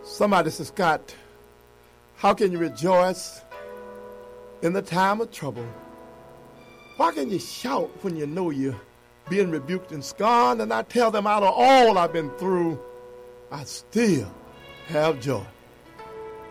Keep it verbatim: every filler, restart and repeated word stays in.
Somebody says, Scott, how can you rejoice in the time of trouble? Why can you shout when you know you're being rebuked and scorned? And I tell them, out of all I've been through, I still have joy.